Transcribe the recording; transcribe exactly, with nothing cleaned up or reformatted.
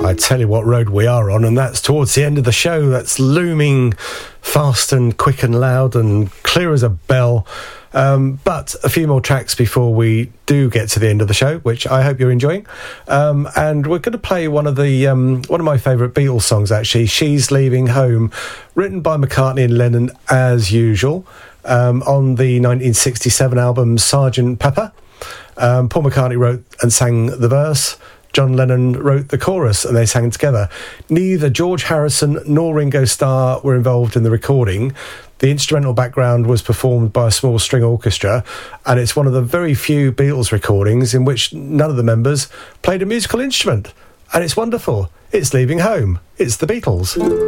I tell you what road we are on, and that's towards the end of the show. That's looming fast and quick and loud and clear as a bell. Um, but a few more tracks before we do get to the end of the show, which I hope you're enjoying. Um, and we're going to play one of the um, one of my favourite Beatles songs, actually, She's Leaving Home, written by McCartney and Lennon as usual, um, on the nineteen sixty-seven album Sergeant Pepper. Um, Paul McCartney wrote and sang the verse. John Lennon wrote the chorus and they sang together. Neither George Harrison nor Ringo Starr were involved in the recording. The instrumental background was performed by a small string orchestra, and it's one of the very few Beatles recordings in which none of the members played a musical instrument. And it's wonderful. It's Leaving Home. It's the Beatles.